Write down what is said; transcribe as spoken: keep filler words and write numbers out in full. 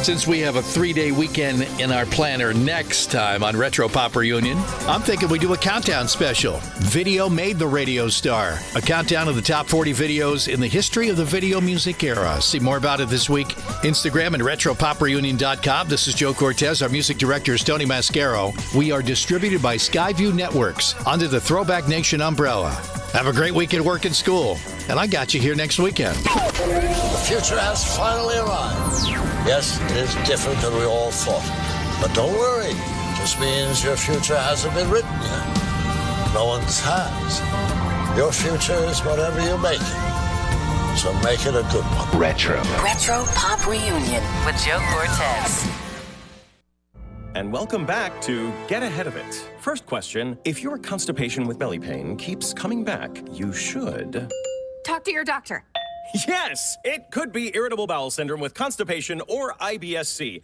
Since we have a three-day weekend in our planner next time on Retro Pop Reunion, I'm thinking we do a countdown special. Video made the radio star. A countdown of the top forty videos in the history of the video music era. See more about it this week. Instagram and retro pop reunion dot com. This is Joe Cortez. Our music director is Tony Mascaro. We are distributed by Skyview Networks under the Throwback Nation umbrella. Have a great week at work and school. And I got you here next weekend. The future has finally arrived. Yes, it is different than we all thought. But don't worry. It just means your future hasn't been written yet. No one's has. Your future is whatever you make it. So make it a good one. Retro. Retro Pop Reunion with Joe Cortez. And welcome back to Get Ahead of It. First question, if your constipation with belly pain keeps coming back, you should... Talk to your doctor. Yes, it could be irritable bowel syndrome with constipation or I B S C.